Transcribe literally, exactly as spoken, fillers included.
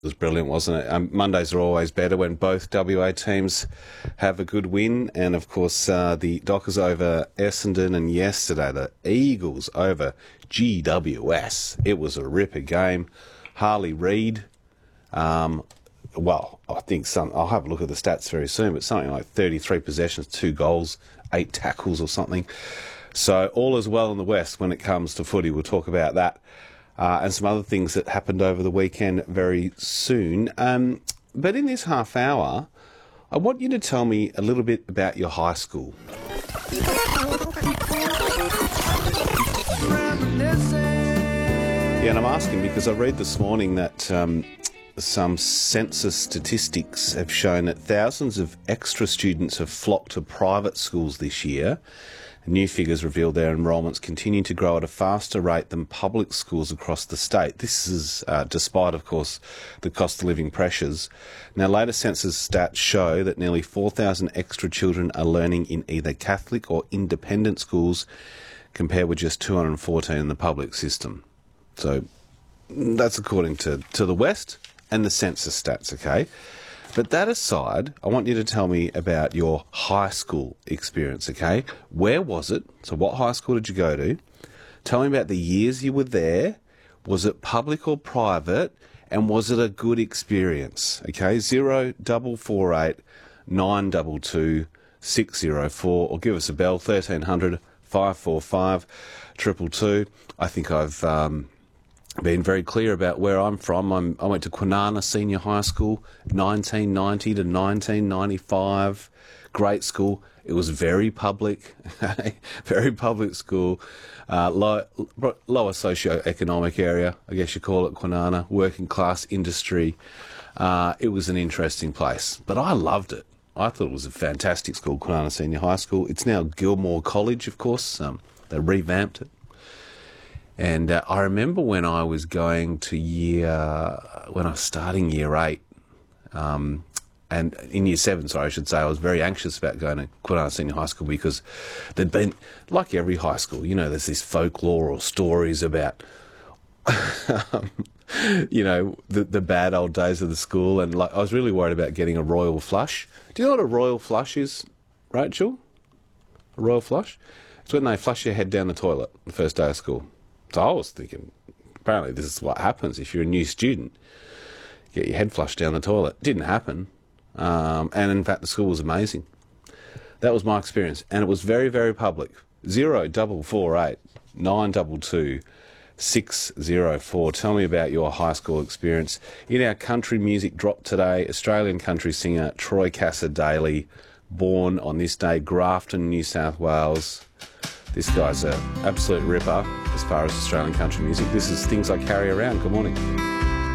was brilliant, wasn't it? Um, Mondays are always better when both W A teams have a good win. And, of course, uh, the Dockers over Essendon, and yesterday the Eagles over G W S. It was a ripper game. Harley Reid, um, well, I think some, I'll have a look at the stats very soon, but something like thirty-three possessions, two goals, eight tackles or something. So all is well in the West when it comes to footy. We'll talk about that. Uh, and some other things that happened over the weekend very soon. Um, but in this half hour, I want you to tell me a little bit about your high school. Yeah, and I'm asking because I read this morning that um, some census statistics have shown that thousands of extra students have flocked to private schools this year. New figures reveal their enrolments continue to grow at a faster rate than public schools across the state. This is uh, despite, of course, the cost of living pressures. Now, latest census stats show that nearly four thousand extra children are learning in either Catholic or independent schools, compared with just two hundred fourteen in the public system. So that's according to, to the West and the census stats, okay? But that aside, I want you to tell me about your high school experience, okay? Where was it? So what high school did you go to? Tell me about the years you were there. Was it public or private? And was it a good experience? Okay, zero double four eight nine double two six zero four, or give us a bell, thirteen hundred five four five triple two. I think I've um, been very clear about where I'm from. I'm, I went to Kwinana Senior High School, nineteen ninety to nineteen ninety-five. Great school. It was very public, very public school. Uh, low, lower socio-economic area, I guess you call it, Kwinana, working class industry. Uh, it was an interesting place, but I loved it. I thought it was a fantastic school, Kwinana Senior High School. It's now Gilmore College, of course. Um, they revamped it. And uh, I remember when I was going to year, when I was starting year eight, um, and in year seven, sorry, I should say, I was very anxious about going to Kwinana Senior High School because there'd been, like every high school, you know, there's this folklore or stories about, um, you know, the, the bad old days of the school. And like, I was really worried about getting a royal flush. Do you know what a royal flush is, Rachel? A royal flush? It's when they flush your head down the toilet the first day of school. So I was thinking, apparently this is what happens if you're a new student. Get your head flushed down the toilet. Didn't happen. Um, and in fact, the school was amazing. That was my experience. And it was very, very public. Zero double four eight nine double two six zero four. Tell me about your high school experience. In our country music drop today, Australian country singer Troy Cassar-Daley, born on this day, Grafton, New South Wales. This guy's an absolute ripper as far as Australian country music. This is Things I Carry Around. Good morning.